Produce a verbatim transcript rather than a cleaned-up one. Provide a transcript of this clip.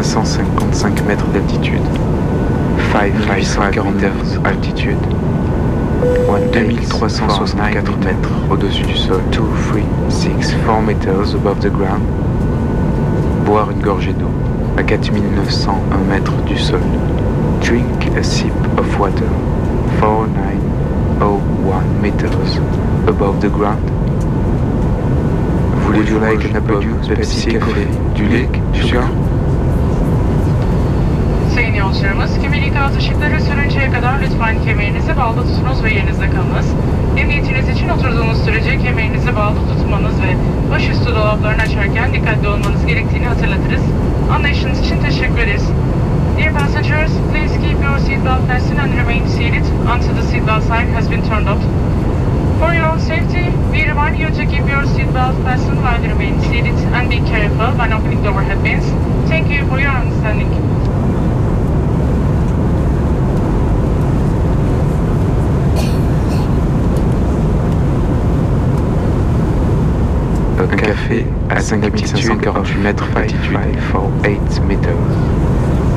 cent cinquante-cinq mètres d'altitude. cinq cent quarante meters altitude. deux mille trois cent soixante-quatre mètres au-dessus du sol. deux, trois, six, quatre meters above the ground. Boire une gorgée d'eau à quatre mille neuf cent un mètres du sol. Drink a sip of water four thousand nine hundred one meters above the ground. Would you like an apple juice, Pepsi, café, du lait, sugar? Sayın yolcularımız, kemer ikaz ışıkları sürünceye kadar lütfen kemerinizi bağlı tutunuz ve yerinizde kalınız. Emniyetiniz için oturduğunuz sürece kemerinizi bağlı tutmanız ve başüstü dolaplarını açarken dikkatli olmanız gerektiğini hatırlatırız. Anlayışınız için teşekkür ederiz. Dear passengers, please keep your seatbelt fastened and remain seated until the seatbelt sign has been turned off. For your own safety, we remind you to keep your seatbelt fastened while you remain seated and be careful when opening the overhead bins. Thank you for your understanding. Un café à cinq mille cinq cent quarante-huit mètres d'altitude for eight meters.